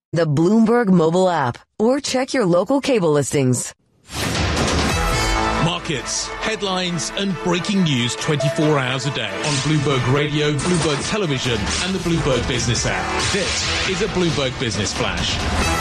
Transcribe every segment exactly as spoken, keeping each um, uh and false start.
the Bloomberg mobile app, or check your local cable listings. Markets, headlines and breaking news twenty-four hours a day on Bloomberg Radio, Bloomberg Television and the Bloomberg Business app. This is a Bloomberg Business Flash.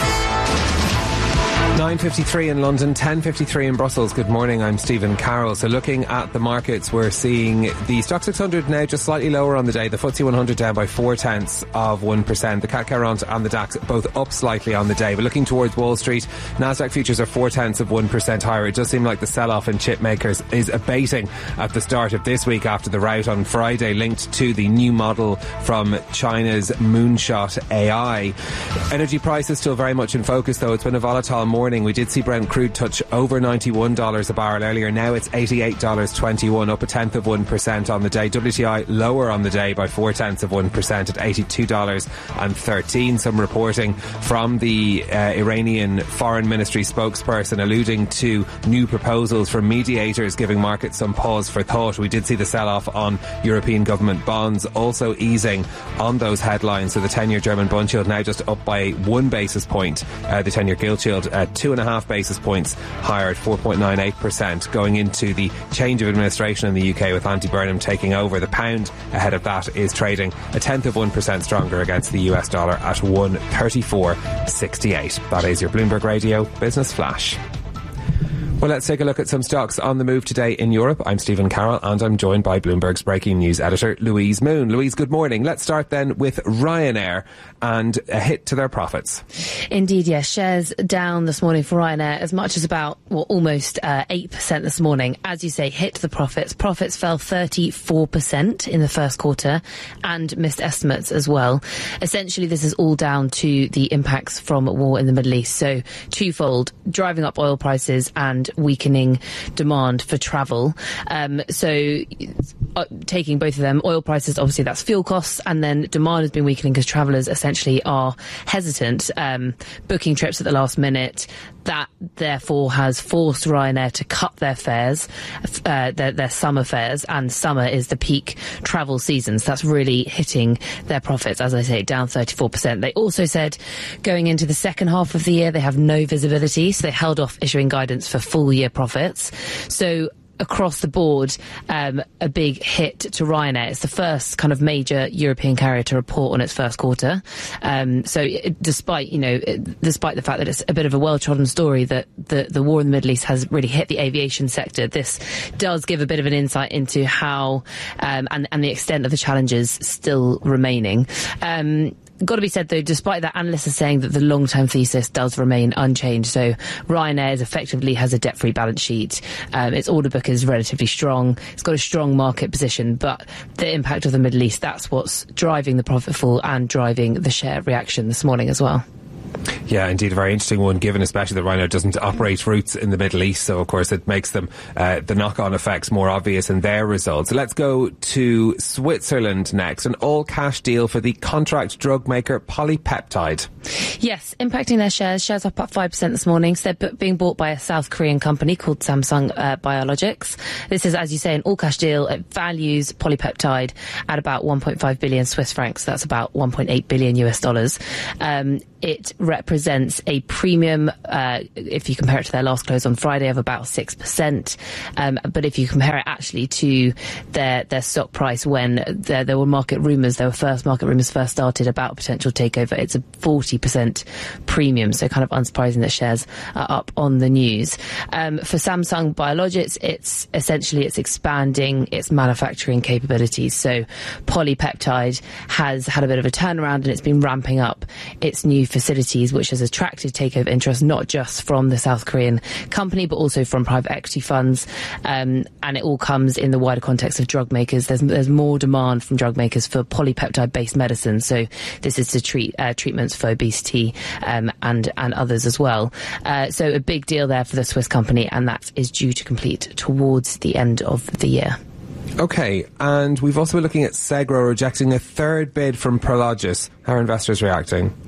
nine fifty-three in London, ten fifty-three in Brussels. Good morning, I'm Stephen Carroll. So looking at the markets, we're seeing the Stoxx six hundred now just slightly lower on the day. The F T S E one hundred down by four tenths of one percent. The C A C forty and the DAX both up slightly on the day. But looking towards Wall Street, Nasdaq futures are four tenths of one percent higher. It does seem like the sell-off in chip makers is abating at the start of this week after the rout on Friday linked to the new model from China's Moonshot A I. Energy prices still very much in focus, though. It's been a volatile morning. We did see Brent crude touch over ninety-one dollars a barrel earlier. Now it's eighty-eight dollars twenty-one, up a tenth of one percent on the day. W T I lower on the day by four tenths of one percent at eighty-two dollars thirteen. Some reporting from the uh, Iranian Foreign Ministry spokesperson alluding to new proposals from mediators, giving markets some pause for thought. We did see the sell-off on European government bonds also easing on those headlines. So the ten-year German bond yield now just up by one basis point. Uh, the ten-year gilt yield at two and a half basis points higher at four point nine eight percent, going into the change of administration in the U K with Andy Burnham taking over. The pound ahead of that is trading a tenth of one percent stronger against the U S dollar at one thirty-four sixty-eight. That is your Bloomberg Radio Business Flash. Well, let's take a look at some stocks on the move today in Europe. I'm Stephen Carroll and I'm joined by Bloomberg's breaking news editor, Louise Moon. Louise, good morning. Let's start then with Ryanair and a hit to their profits. Indeed, yes. Shares down this morning for Ryanair as much as about, well, almost uh, eight percent this morning. As you say, hit the profits. Profits fell thirty-four percent in the first quarter and missed estimates as well. Essentially, this is all down to the impacts from war in the Middle East. So twofold, driving up oil prices and weakening demand for travel. Um, so uh, taking both of them, oil prices, obviously that's fuel costs, and then demand has been weakening because travellers essentially are hesitant, um, booking trips at the last minute. That therefore has forced Ryanair to cut their fares, uh, their, their summer fares, and summer is the peak travel season. So that's really hitting their profits, as I say, down thirty-four percent. They also said going into the second half of the year, they have no visibility, so they held off issuing guidance for full year profits. So across the board, um, a big hit to Ryanair. It's the first kind of major European carrier to report on its first quarter. Um, so it, despite, you know, it, despite the fact that it's a bit of a well-trodden story that the, the war in the Middle East has really hit the aviation sector, this does give a bit of an insight into how, um, and, and the extent of the challenges still remaining. Um, Got to be said, though, despite that, analysts are saying that the long-term thesis does remain unchanged. So Ryanair is effectively has a debt-free balance sheet. Um, its order book is relatively strong. It's got a strong market position. But the impact of the Middle East, that's what's driving the profit fall and driving the share reaction this morning as well. Yeah, indeed, a very interesting one, given especially that Ryanair doesn't operate routes in the Middle East, so of course it makes them uh, the knock-on effects more obvious in their results. Let's go to Switzerland next. An all-cash deal for the contract drug maker Polypeptide. Yes, impacting their shares. Shares up at five percent this morning. So they're being bought by a South Korean company called Samsung uh, Biologics. This is, as you say, an all-cash deal. It values Polypeptide at about one point five billion Swiss francs. That's about one point eight billion U S dollars. Um, it represents a premium, uh, if you compare it to their last close on Friday, of about six percent. Um, but if you compare it actually to their their stock price when there, there were market rumours, there were first market rumours first started about potential takeover, it's a forty percent premium. So kind of unsurprising that shares are up on the news. Um, for Samsung Biologics, it's essentially it's expanding its manufacturing capabilities. So Polypeptide has had a bit of a turnaround and it's been ramping up its new facilities, which has attracted takeover interest not just from the South Korean company but also from private equity funds, um, and it all comes in the wider context of drug makers. There's, there's more demand from drug makers for polypeptide based medicine, so this is to treat uh, treatments for obesity um, and and others as well. Uh, so a big deal there for the Swiss company, and that is due to complete towards the end of the year. Okay, and we've also been looking at Segro rejecting a third bid from Prologis. How are investors reacting?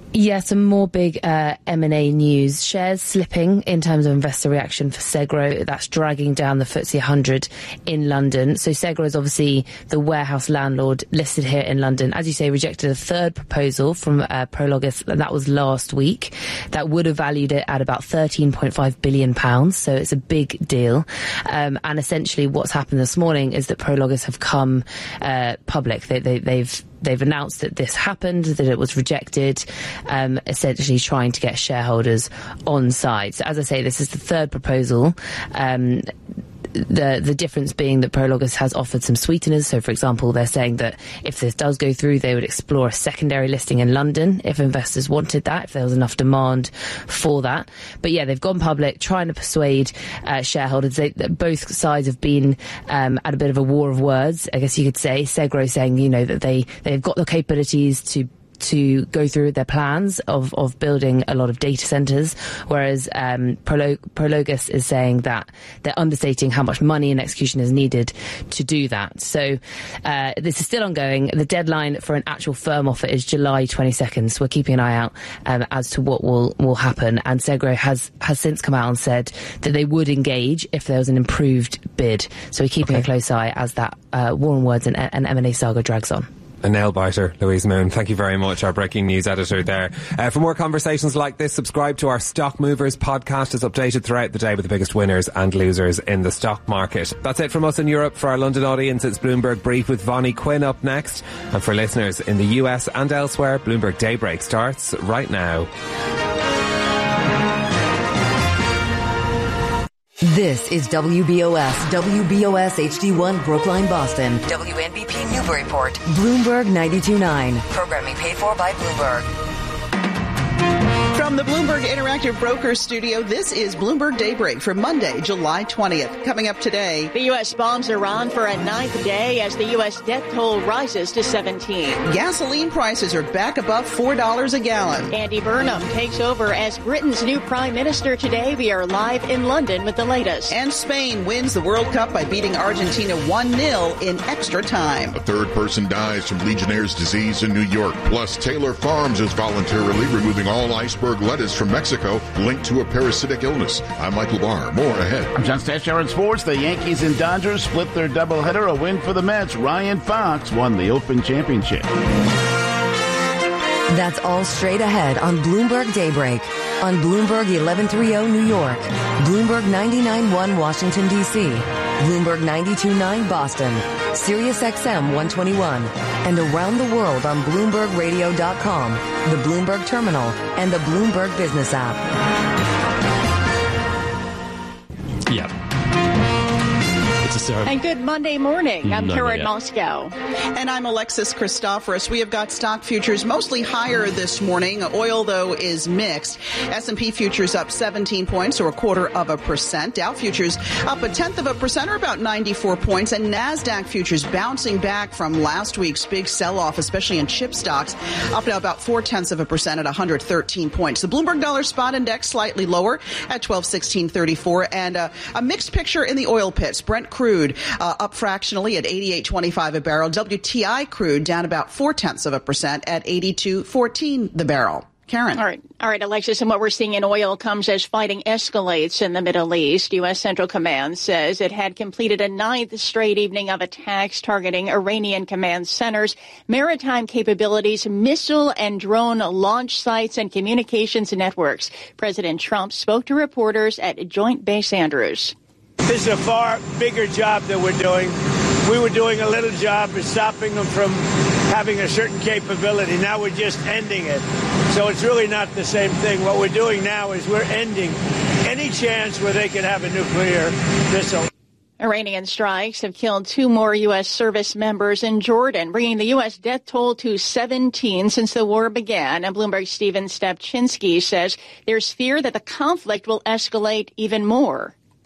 Yeah, some more big uh, M and A news. Shares slipping in terms of investor reaction for Segro. That's dragging down the F T S E one hundred in London. So Segro is obviously the warehouse landlord listed here in London. As you say, rejected a third proposal from uh, Prologis, and that was last week. That would have valued it at about thirteen point five billion pounds. So it's a big deal. Um, and essentially what's happened this morning is that Prologis have come uh, public. They, they, they've They've announced that this happened, that it was rejected, um, essentially trying to get shareholders on side. So as I say, this is the third proposal. Um, the the difference being that Prologis has offered some sweeteners. So, for example, they're saying that if this does go through, they would explore a secondary listing in London if investors wanted that, if there was enough demand for that. But yeah, they've gone public, trying to persuade uh, shareholders. They, both sides have been um, at a bit of a war of words, I guess you could say. Segro saying, you know, that they, they've got the capabilities to to go through their plans of, of building a lot of data centres, whereas um, Prolog- Prologis is saying that they're understating how much money and execution is needed to do that. So uh, this is still ongoing. The deadline for an actual firm offer is July twenty-second, so we're keeping an eye out um, as to what will, will happen. And Segro has, has since come out and said that they would engage if there was an improved bid. So we're keeping okay. a close eye as that uh, war on words and, and M and A saga drags on. A nail biter, Louise Moon. Thank you very much, our breaking news editor there. Uh, for more conversations like this, subscribe to our Stock Movers podcast. It's updated throughout the day with the biggest winners and losers in the stock market. That's it from us in Europe. For our London audience, it's Bloomberg Brief with Vonnie Quinn up next. And for listeners in the U S and elsewhere, Bloomberg Daybreak starts right now. This is W B O S, W B O S H D one Brookline, Boston, W N B P Newburyport, Bloomberg ninety-two point nine. Programming paid for by Bloomberg. From the Bloomberg Interactive Brokers Studio, this is Bloomberg Daybreak for Monday, July twentieth. Coming up today, the U S bombs Iran for a ninth day as the U S death toll rises to seventeen. Gasoline prices are back above four dollars a gallon. Andy Burnham takes over as Britain's new prime minister today. We are live in London with the latest. And Spain wins the World Cup by beating Argentina one nil in extra time. A third person dies from Legionnaire's disease in New York. Plus, Taylor Farms is voluntarily removing all iceberg lettuce from Mexico linked to a parasitic illness. I'm Michael Barr. More ahead. I'm John Stashower in sports. The Yankees and Dodgers split their doubleheader. A win for the Mets. Ryan Fox won the Open Championship. That's all straight ahead on Bloomberg Daybreak. On Bloomberg eleven thirty New York, Bloomberg ninety-nine point one Washington, D C, Bloomberg ninety-two point nine Boston, Sirius X M one twenty-one, and around the world on Bloomberg Radio dot com, the Bloomberg Terminal, and the Bloomberg Business app. Yeah. And good Monday morning. I'm no, Karen Moscow. And I'm Alexis Christoforous. We have got stock futures mostly higher this morning. Oil, though, is mixed. S and P futures up seventeen points, or a quarter of a percent. Dow futures up a tenth of a percent, or about ninety-four points. And NASDAQ futures bouncing back from last week's big sell-off, especially in chip stocks, up now about four-tenths of a percent at one hundred thirteen points. The Bloomberg Dollar Spot Index slightly lower at twelve sixteen thirty-four. And uh, a mixed picture in the oil pits. Brent crude uh, up fractionally at eighty-eight twenty-five a barrel. W T I crude down about four-tenths of a percent at eighty-two fourteen the barrel. Karen. All right. All right, Alexis. And what we're seeing in oil comes as fighting escalates in the Middle East. U S Central Command says it had completed a ninth straight evening of attacks targeting Iranian command centers, maritime capabilities, missile and drone launch sites, and communications networks. President Trump spoke to reporters at Joint Base Andrews. This is a far bigger job that we're doing. We were doing a little job of stopping them from having a certain capability. Now we're just ending it. So it's really not the same thing. What we're doing now is we're ending any chance where they could have a nuclear missile. Iranian strikes have killed two more U S service members in Jordan, bringing the U S death toll to seventeen since the war began. And Bloomberg's Stephen Stepchinsky says there's fear that the conflict will escalate even more.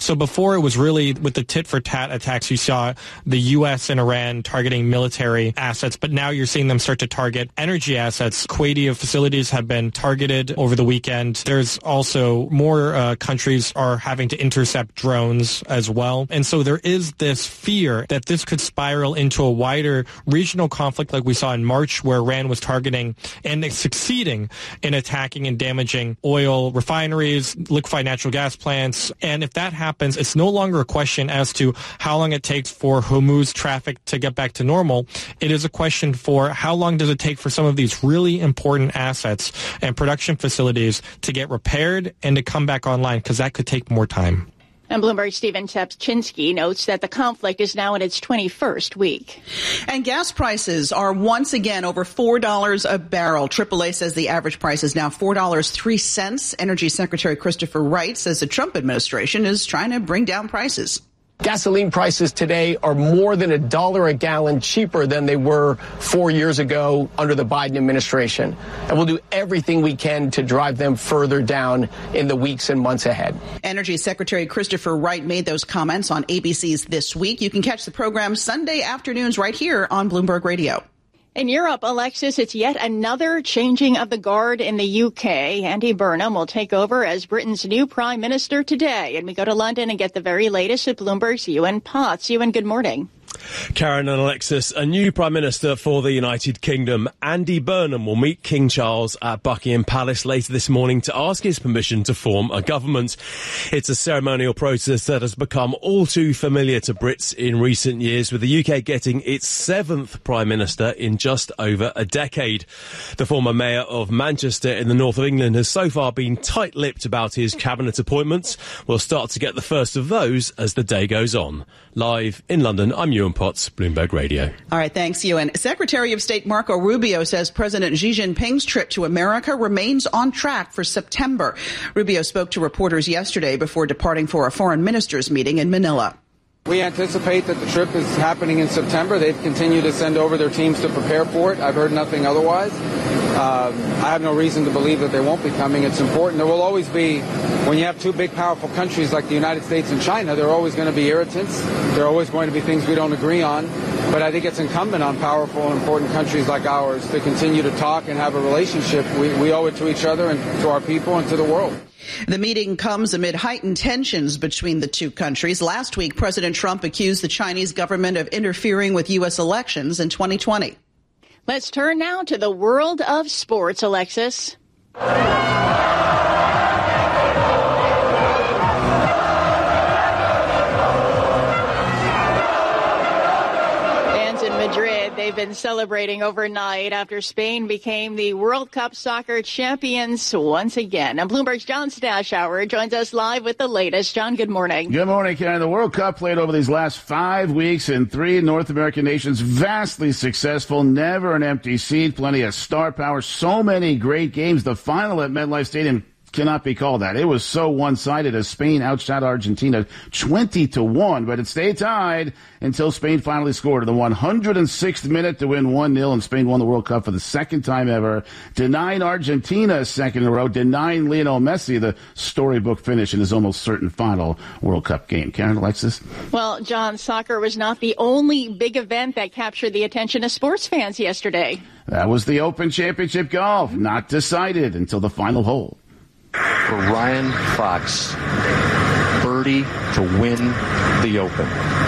So before it was really with the tit-for-tat attacks, you saw the U S and Iran targeting military assets, but now you're seeing them start to target energy assets. Kuwaiti facilities have been targeted over the weekend. There's also more uh, countries are having to intercept drones as well. And so there is this fear that this could spiral into a wider regional conflict like we saw in March, where Iran was targeting and succeeding in attacking and damaging oil refineries, liquefied natural gas plants. And if that happens, happens, it's no longer a question as to how long it takes for Hormuz traffic to get back to normal. It is a question for how long does it take for some of these really important assets and production facilities to get repaired and to come back online, because that could take more time. And Bloomberg's Stephen Tepchinsky notes that the conflict is now in its twenty-first week. And gas prices are once again over four dollars a barrel. triple A says the average price is now four dollars and three cents. Energy Secretary Christopher Wright says the Trump administration is trying to bring down prices. Gasoline prices today are more than a dollar a gallon cheaper than they were four years ago under the Biden administration. And we'll do everything we can to drive them further down in the weeks and months ahead. Energy Secretary Christopher Wright made those comments on A B C's This Week. You can catch the program Sunday afternoons right here on Bloomberg Radio. In Europe, Alexis, it's yet another changing of the guard in the U K. Andy Burnham will take over as Britain's new prime minister today. And we go to London and get the very latest at Bloomberg's Ewan Potts. Ewan, good morning. Karen and Alexis, a new Prime Minister for the United Kingdom, Andy Burnham, will meet King Charles at Buckingham Palace later this morning to ask his permission to form a government. It's a ceremonial process that has become all too familiar to Brits in recent years, with the U K getting its seventh Prime Minister in just over a decade. The former Mayor of Manchester in the north of England has so far been tight-lipped about his cabinet appointments. We'll start to get the first of those as the day goes on. Live in London, I'm Ewan Potts, Bloomberg Radio. All right, thanks, Ewan. Secretary of State Marco Rubio says President Xi Jinping's trip to America remains on track for September. Rubio spoke to reporters yesterday before departing for a foreign ministers meeting in Manila. We anticipate that the trip is happening in September. They've continued to send over their teams to prepare for it. I've heard nothing otherwise. Uh, I have no reason to believe that they won't be coming. It's important. There will always be, when you have two big, powerful countries like the United States and China, there are always going to be irritants. There are always going to be things we don't agree on. But I think it's incumbent on powerful and important countries like ours to continue to talk and have a relationship. We, we owe it to each other and to our people and to the world. The meeting comes amid heightened tensions between the two countries. Last week, President Trump accused the Chinese government of interfering with U S elections in twenty twenty. Let's turn now to the world of sports, Alexis. Madrid, they've been celebrating overnight after Spain became the World Cup soccer champions once again. And Bloomberg's John Stashower joins us live with the latest. John, good morning. Good morning, Karen. The World Cup played over these last five weeks in three North American nations. Vastly successful, never an empty seat, plenty of star power, so many great games. The final at MetLife Stadium cannot be called that. It was so one-sided as Spain outshot Argentina twenty to one, but it stayed tied until Spain finally scored in the one hundred sixth minute to win one nil, and Spain won the World Cup for the second time ever, denying Argentina a second in a row, denying Lionel Messi the storybook finish in his almost certain final World Cup game. Karen, Alexis? Well, John, soccer was not the only big event that captured the attention of sports fans yesterday. That was the Open Championship Golf, not decided until the final hole. For Ryan Fox, birdie to win the Open.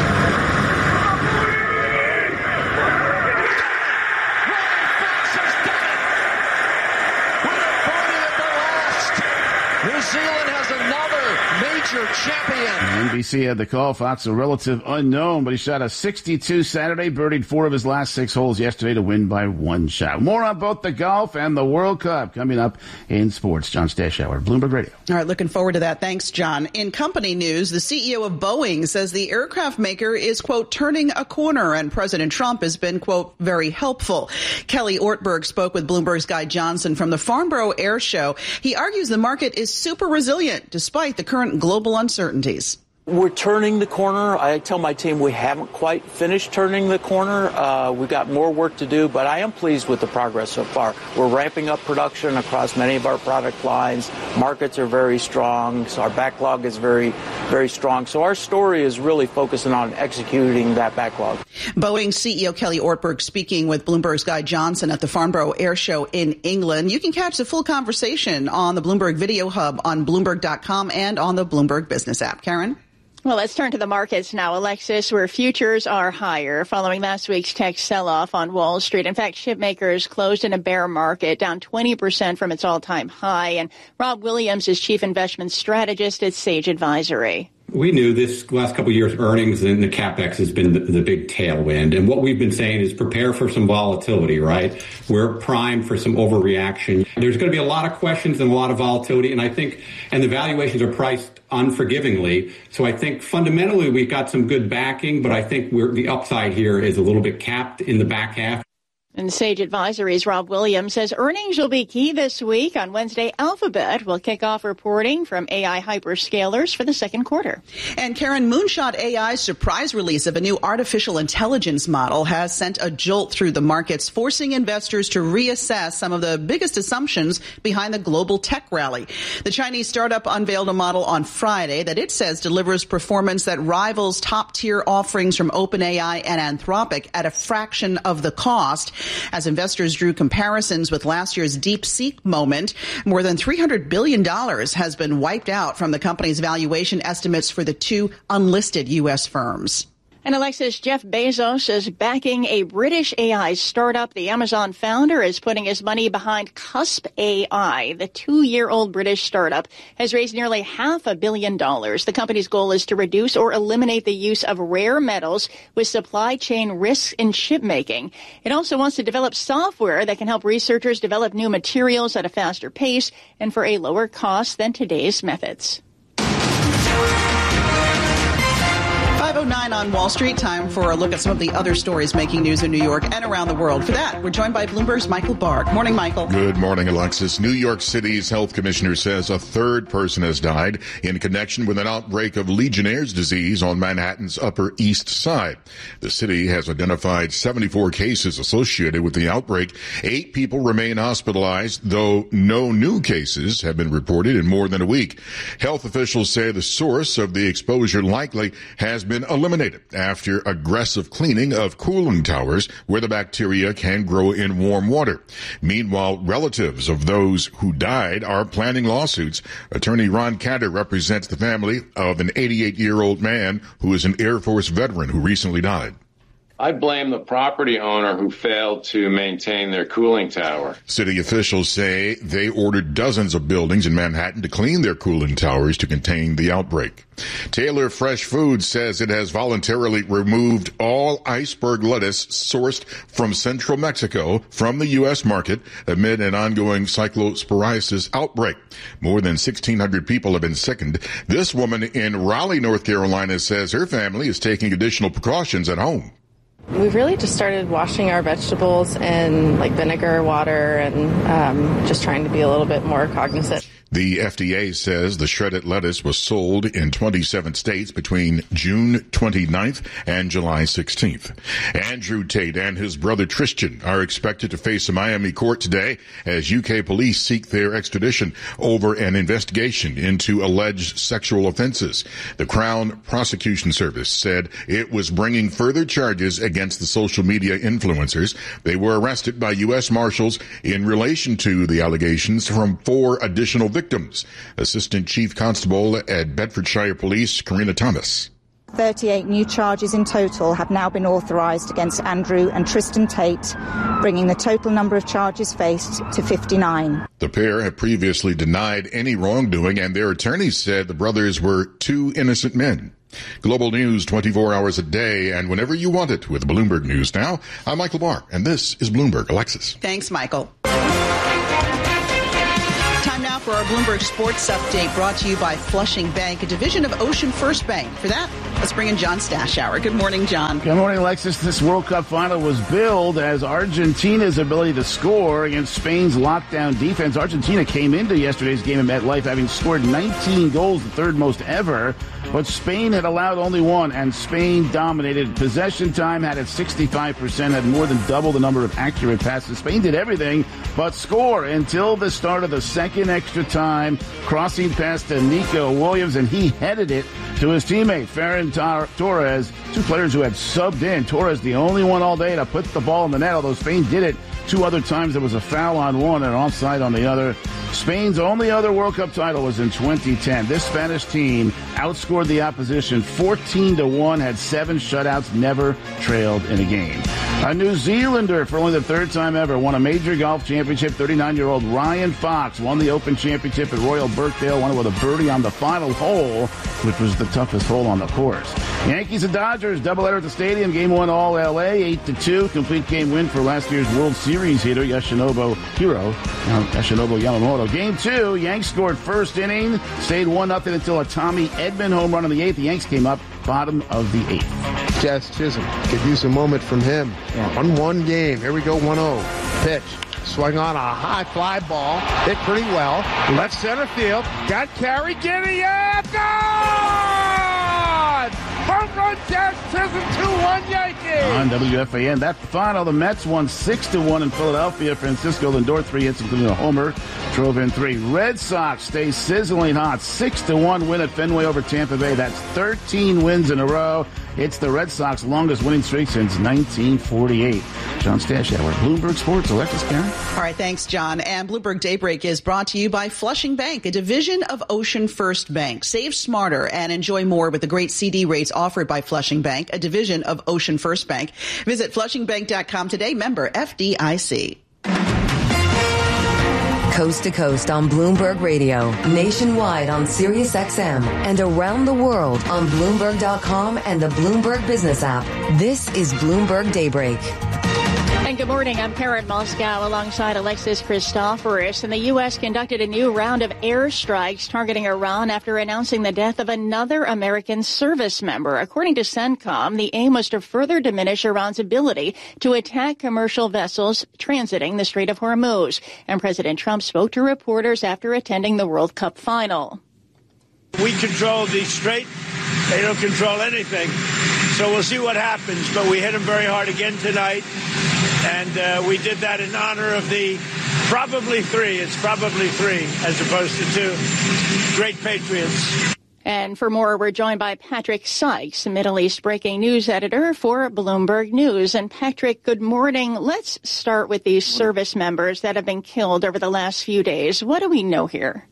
New Zealand has another major champion. N B C had the call. Fox, a relative unknown, but he shot a sixty-two Saturday, birdied four of his last six holes yesterday to win by one shot. More on both the golf and the World Cup coming up in sports. John Stashower, Bloomberg Radio. All right, looking forward to that. Thanks, John. In company news, the C E O of Boeing says the aircraft maker is, quote, turning a corner, and President Trump has been, quote, very helpful. Kelly Ortberg spoke with Bloomberg's Guy Johnson from the Farnborough Air Show. He argues the market is super resilient despite the current global uncertainties. We're turning the corner. I tell my team we haven't quite finished turning the corner. Uh, we've got more work to do, but I am pleased with the progress so far. We're ramping up production across many of our product lines. Markets are very strong, so our backlog is very, very strong. So our story is really focusing on executing that backlog. Boeing C E O Kelly Ortberg speaking with Bloomberg's Guy Johnson at the Farnborough Air Show in England. You can catch the full conversation on the Bloomberg Video Hub on Bloomberg dot com and on the Bloomberg Business app. Karen? Well, let's turn to the markets now, Alexis, where futures are higher following last week's tech sell-off on Wall Street. In fact, chip makers closed in a bear market, down twenty percent from its all-time high. And Rob Williams is chief investment strategist at Sage Advisory. We knew this last couple of years' earnings and the CapEx has been the, the big tailwind. And what we've been saying is prepare for some volatility, right? We're primed for some overreaction. There's going to be a lot of questions and a lot of volatility. And I think, and the valuations are priced unforgivingly. So I think fundamentally we've got some good backing, but I think we're, the upside here is a little bit capped in the back half. And Sage Advisory's Rob Williams says earnings will be key this week. On Wednesday, Alphabet will kick off reporting from A I hyperscalers for the second quarter. And Karen, Moonshot A I's surprise release of a new artificial intelligence model has sent a jolt through the markets, forcing investors to reassess some of the biggest assumptions behind the global tech rally. The Chinese startup unveiled a model on Friday that it says delivers performance that rivals top-tier offerings from OpenAI and Anthropic at a fraction of the cost. As investors drew comparisons with last year's DeepSeek moment, more than three hundred billion dollars has been wiped out from the company's valuation estimates for the two unlisted U S firms. And Alexis, Jeff Bezos is backing a British A I startup. The Amazon founder is putting his money behind Cusp A I. The two-year-old British startup has raised nearly half a billion dollars. The company's goal is to reduce or eliminate the use of rare metals with supply chain risks in chip making. It also wants to develop software that can help researchers develop new materials at a faster pace and for a lower cost than today's methods. five oh nine on Wall Street. Time for a look at some of the other stories making news in New York and around the world. For that, we're joined by Bloomberg's Michael Barr. Morning, Michael. Good morning, Alexis. New York City's health commissioner says a third person has died in connection with an outbreak of Legionnaire's disease on Manhattan's Upper East Side. The city has identified seventy-four cases associated with the outbreak. Eight people remain hospitalized, though no new cases have been reported in more than a week. Health officials say the source of the exposure likely has been eliminated after aggressive cleaning of cooling towers where the bacteria can grow in warm water. Meanwhile, relatives of those who died are planning lawsuits. Attorney Ron Cantor represents the family of an eighty-eight-year-old man who is an Air Force veteran who recently died. I blame the property owner who failed to maintain their cooling tower. City officials say they ordered dozens of buildings in Manhattan to clean their cooling towers to contain the outbreak. Taylor Fresh Foods says it has voluntarily removed all iceberg lettuce sourced from central Mexico from the U S market amid an ongoing cyclosporiasis outbreak. More than sixteen hundred people have been sickened. This woman in Raleigh, North Carolina says her family is taking additional precautions at home. We've really just started washing our vegetables in like vinegar, water, and um, just trying to be a little bit more cognizant. The F D A says the shredded lettuce was sold in twenty-seven states between June twenty-ninth and July sixteenth. Andrew Tate and his brother Tristan are expected to face a Miami court today as U K police seek their extradition over an investigation into alleged sexual offenses. The Crown Prosecution Service said it was bringing further charges against the social media influencers. They were arrested by U S Marshals in relation to the allegations from four additional victims. Victims. Assistant Chief Constable at Bedfordshire Police, Karina Thomas. thirty-eight new charges in total have now been authorised against Andrew and Tristan Tate, bringing the total number of charges faced to fifty-nine. The pair have previously denied any wrongdoing, and their attorneys said the brothers were two innocent men. Global news twenty-four hours a day and whenever you want it with Bloomberg News Now. I'm Michael Barr, and this is Bloomberg. Alexis. Thanks, Michael. Now for our Bloomberg Sports Update, brought to you by Flushing Bank, a division of Ocean First Bank. For that, Let's bring in John Stashower. Good morning, John. Good morning, Alexis. This World Cup final was billed as Argentina's ability to score against Spain's lockdown defense. Argentina came into yesterday's game at MetLife having scored nineteen goals, the third most ever. But Spain had allowed only one, and Spain dominated. Possession time had at sixty-five percent, had more than double the number of accurate passes. Spain did everything but score until the start of the second extra time, crossing past to Nico Williams, and he headed it to his teammate, Ferran Torres, two players who had subbed in. Torres, the only one all day to put the ball in the net, although Spain did it two other times. There was a foul on one and an offside on the other. Spain's only other World Cup title was in twenty ten. This Spanish team outscored the opposition fourteen to one, had seven shutouts, never trailed in a game. A New Zealander, for only the third time ever, won a major golf championship. thirty-nine-year-old Ryan Fox won the Open Championship at Royal Birkdale, won it with a birdie on the final hole, which was the toughest hole on the course. Yankees and Dodgers, doubleheader at the stadium. Game one all L A, eight to two. Complete game win for last year's World Series hitter, Yoshinobu Hiro. Now, Yoshinobu Yamamoto. Game two, Yanks scored first inning, stayed one nothing until a Tommy Edman home run in the eighth. The Yanks came up bottom of the eighth. Jazz Chisholm could use a moment from him. one one game. Here we go, one oh. Pitch. Swung on a high fly ball. Hit pretty well. Left center field. Got carry. Giddy up. Gone! Home run, Jazz Chisholm, two one Yankees. On W F A N, that final, the Mets won six to one in Philadelphia. Francisco Lindor, three hits, including a homer, drove in three. Red Sox stay sizzling hot. six to one win at Fenway over Tampa Bay. That's thirteen wins in a row. It's the Red Sox longest winning streak since nineteen forty-eight. John Stashower, Bloomberg Sports. Alexis Karen. All right, thanks, John. And Bloomberg Daybreak is brought to you by Flushing Bank, a division of Ocean First Bank. Save smarter and enjoy more with the great C D rates offered by Flushing Bank, a division of Ocean First Bank. Visit flushing bank dot com today. Member F D I C. Coast to coast on Bloomberg Radio, nationwide on Sirius X M, and around the world on Bloomberg dot com and the Bloomberg Business app. This is Bloomberg Daybreak. And good morning. I'm Karen Moscow alongside Alexis Christoforous. And the U S conducted a new round of airstrikes targeting Iran after announcing the death of another American service member. According to CENTCOM, the aim was to further diminish Iran's ability to attack commercial vessels transiting the Strait of Hormuz. And President Trump spoke to reporters after attending the World Cup final. We control the strait. They don't control anything. So we'll see what happens. But we hit them very hard again tonight. And uh, we did that in honor of the probably three. It's probably three as opposed to two great patriots. And for more, we're joined by Patrick Sykes, Middle East breaking news editor for Bloomberg News. And Patrick, good morning. Let's start with these service members that have been killed over the last few days. What do we know here?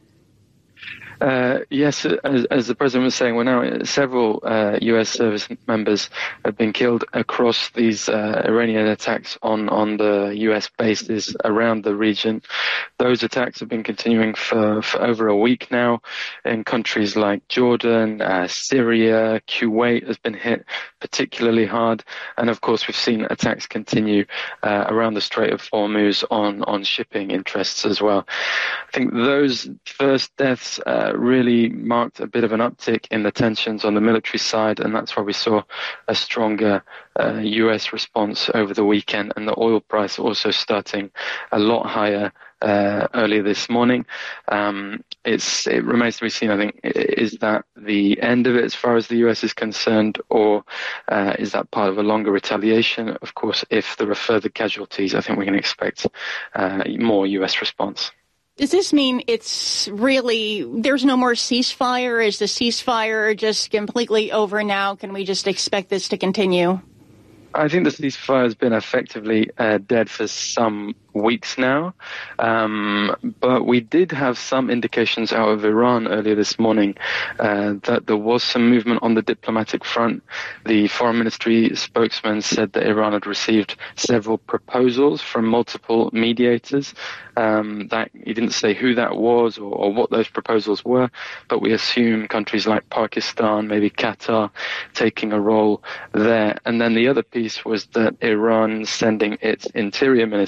Uh, yes, as, as the President was saying, well, now several uh, U S service members have been killed across these uh, Iranian attacks on, on the U S bases around the region. Those attacks have been continuing for, for over a week now in countries like Jordan, uh, Syria, Kuwait has been hit particularly hard. And of course, we've seen attacks continue uh, around the Strait of Hormuz on, on shipping interests as well. I think those first deaths uh, really marked a bit of an uptick in the tensions on the military side, and that's why we saw a stronger uh, U S response over the weekend, and the oil price also starting a lot higher uh, earlier this morning. Um, it's, it remains to be seen, I think, is that the end of it as far as the U S is concerned, or uh, is that part of a longer retaliation? Of course, if there are further casualties, I think we can expect uh, more U S response. Does this mean it's really, there's no more ceasefire? Is the ceasefire just completely over now? Can we just expect this to continue? I think the ceasefire has been effectively uh, dead for some weeks now, um, but we did have some indications out of Iran earlier this morning uh, that there was some movement on the diplomatic front. The foreign ministry spokesman said that Iran had received several proposals from multiple mediators. Um, that he didn't say who that was or, or what those proposals were, but we assume countries like Pakistan, maybe Qatar, taking a role there. And then the other piece was that Iran sending its interior minister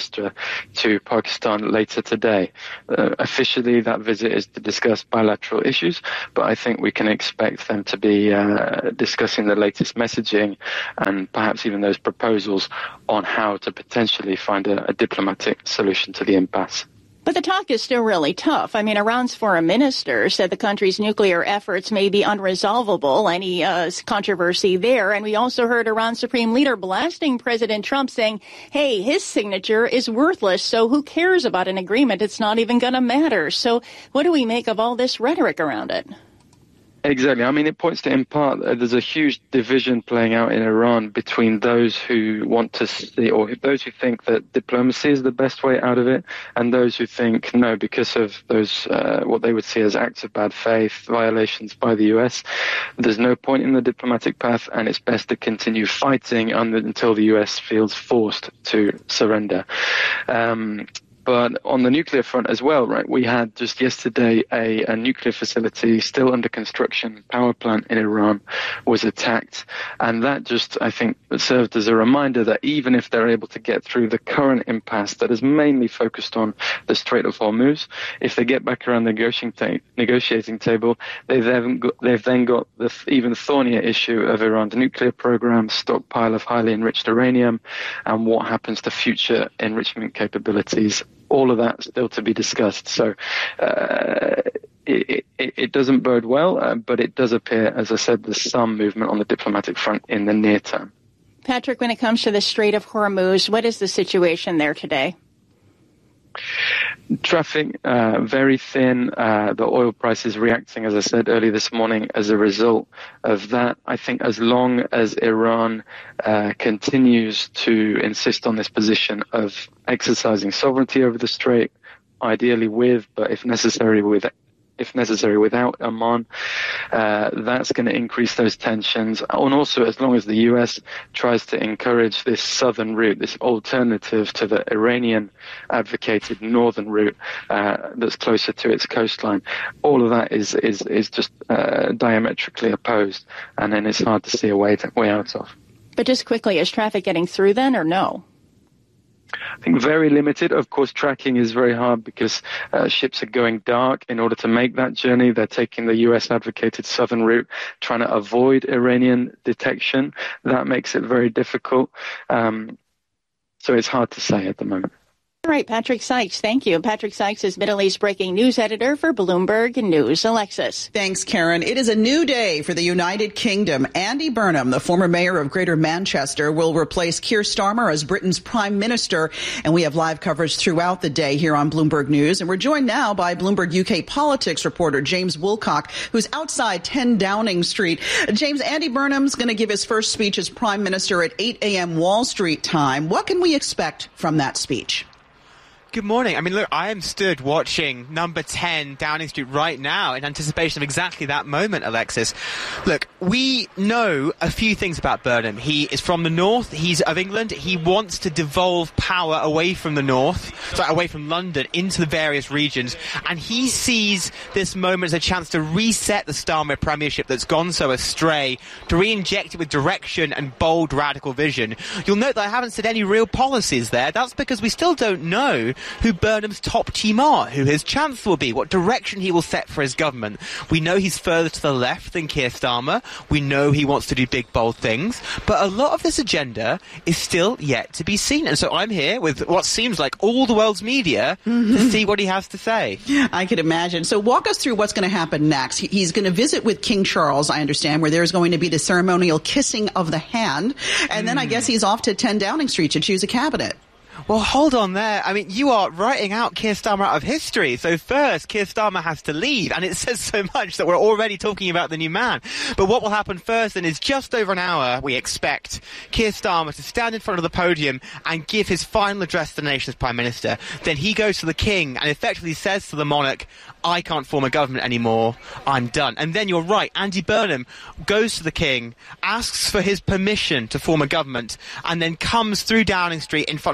to Pakistan later today. Uh, officially, that visit is to discuss bilateral issues, but I think we can expect them to be uh, discussing the latest messaging and perhaps even those proposals on how to potentially find a, a diplomatic solution to the impasse. But the talk is still really tough. I mean, Iran's foreign minister said the country's nuclear efforts may be unresolvable, any uh, controversy there. And we also heard Iran's supreme leader blasting President Trump, saying, hey, his signature is worthless, so who cares about an agreement? It's not even going to matter. So what do we make of all this rhetoric around it? Exactly. I mean, it points to, in part, uh, there's a huge division playing out in Iran between those who want to see, or those who think that diplomacy is the best way out of it, and those who think, no, because of those, uh, what they would see as acts of bad faith, violations by the U S, there's no point in the diplomatic path, and it's best to continue fighting until the U S feels forced to surrender. Um, But on the nuclear front as well, right, we had just yesterday a, a nuclear facility still under construction, power plant in Iran, was attacked. And that just, I think, served as a reminder that even if they're able to get through the current impasse that is mainly focused on the Strait of Hormuz, if they get back around the negotiating, ta- negotiating table, they've then got, they've then got the th- even thornier issue of Iran's nuclear program, stockpile of highly enriched uranium, and what happens to future enrichment capabilities. All of that still to be discussed. So uh, it, it, it doesn't bode well, uh, but it does appear, as I said, there's some movement on the diplomatic front in the near term. Patrick, when it comes to the Strait of Hormuz, what is the situation there today? Traffic uh, very thin. Uh, the oil price is reacting, as I said earlier this morning, as a result of that. I think as long as Iran uh, continues to insist on this position of exercising sovereignty over the strait, ideally with, but if necessary with if necessary without Oman, uh, that's going to increase those tensions. And also, as long as the U S tries to encourage this southern route, this alternative to the Iranian-advocated northern route uh, that's closer to its coastline, all of that is is is just uh, diametrically opposed, and then it's hard to see a way to, way out of. But just quickly, is traffic getting through then, or no? I think very limited. Of course, tracking is very hard because uh, ships are going dark in order to make that journey. They're taking the U S-advocated southern route, trying to avoid Iranian detection. That makes it very difficult. Um, so it's hard to say at the moment. All right, Patrick Sykes, thank you. Patrick Sykes is Middle East breaking news editor for Bloomberg News. Alexis. Thanks, Karen. It is a new day for the United Kingdom. Andy Burnham, the former mayor of Greater Manchester, will replace Keir Starmer as Britain's prime minister. And we have live coverage throughout the day here on Bloomberg News. And we're joined now by Bloomberg U K politics reporter James Woolcock, who's outside ten Downing Street. James, Andy Burnham's going to give his first speech as prime minister at eight a.m. Wall Street time. What can we expect from that speech? Good morning. I mean, look, I am stood watching number ten Downing Street right now in anticipation of exactly that moment, Alexis. Look, we know a few things about Burnham. He is from the north. He's of England. He wants to devolve power away from the north, sorry, away from London into the various regions. And he sees this moment as a chance to reset the Starmer premiership that's gone so astray, to re-inject it with direction and bold radical vision. You'll note that I haven't said any real policies there. That's because we still don't know who Burnham's top team are, who his chancellor will be, what direction he will set for his government. We know he's further to the left than Keir Starmer. We know he wants to do big, bold things. But a lot of this agenda is still yet to be seen. And so I'm here with what seems like all the world's media mm-hmm. to see what he has to say. I could imagine. So walk us through what's going to happen next. He's going to visit with King Charles, I understand, where there's going to be the ceremonial kissing of the hand. And mm. then I guess he's off to ten Downing Street to choose a cabinet. Well, hold on there. I mean, you are writing out Keir Starmer out of history. So first, Keir Starmer has to leave, and it says so much that we're already talking about the new man. But what will happen first then is just over an hour, we expect Keir Starmer to stand in front of the podium and give his final address to the nation as Prime Minister. Then he goes to the King and effectively says to the monarch, I can't form a government anymore, I'm done. And then you're right, Andy Burnham goes to the King, asks for his permission to form a government, and then comes through Downing Street in front of all his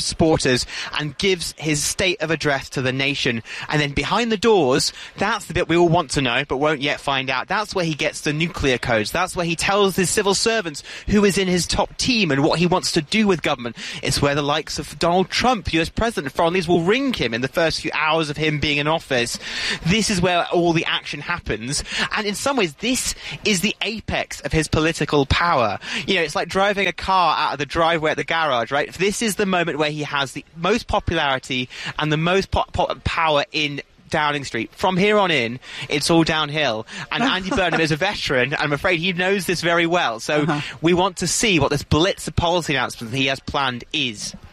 of supporters and gives his state of address to the nation. And then behind the doors, that's the bit we all want to know but won't yet find out. That's where he gets the nuclear codes. That's where he tells his civil servants who is in his top team and what he wants to do with government. It's where the likes of Donald Trump, U S President, foreign leaders will ring him in the first few hours of him being in office. This is where all the action happens. And in some ways, this is the apex of his political power. You know, it's like driving a car out of the driveway at the garage, right? This is the moment where he has the most popularity and the most po- po- power in Downing Street. From here on in, it's all downhill. And Andy Burnham is a veteran, and I'm afraid he knows this very well. So uh-huh. we want to see what this blitz of policy announcement that he has planned is.